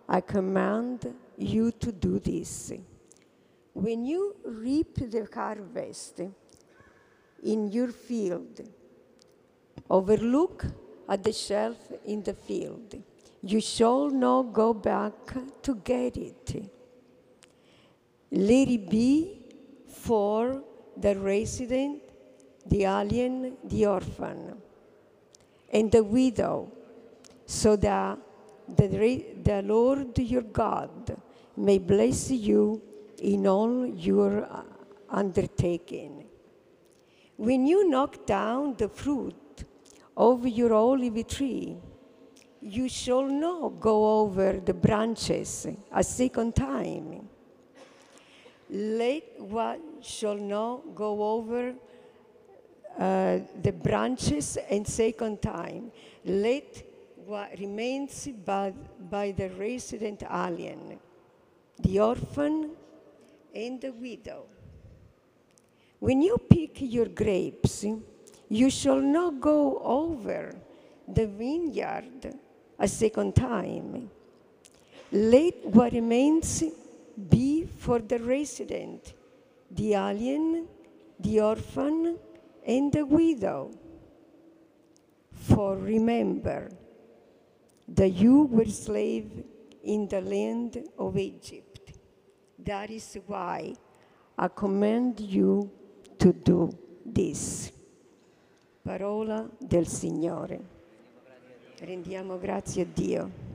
I command you to do this. When you reap the harvest in your field, overlook at the shelf in the field. You shall not go back to get it. Let it be for the resident, the alien, the orphan, and the widow, so that the Lord your God may bless you in all your undertaking. When you knock down the fruit of your olive tree, you shall not go over the branches a second time. Let what shall not go over the branches a second time. Let what remains by the resident alien, the orphan, and the widow. When you pick your grapes, you shall not go over the vineyard a second time. Let what remains be for the resident, the alien, the orphan, and the widow. For remember that you were slaves in the land of Egypt. That is why I command you to do this. Parola del Signore. Rendiamo grazie a Dio.